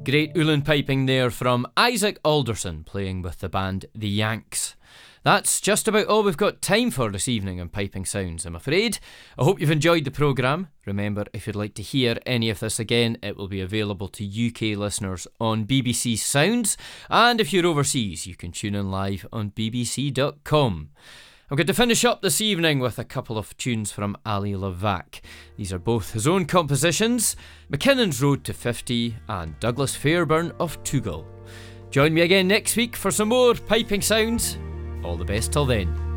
Great uilleann piping there from Isaac Alderson, playing with the band The Yanks. That's just about all we've got time for this evening on Piping Sounds, I'm afraid. I hope you've enjoyed the programme. Remember, if you'd like to hear any of this again, it will be available to UK listeners on BBC Sounds, and if you're overseas, you can tune in live on bbc.com. I'm going to finish up this evening with a couple of tunes from Ali Lavac. These are both his own compositions, McKinnon's Road to 50 and Douglas Fairburn of Tougal. Join me again next week for some more Piping Sounds. All the best till then.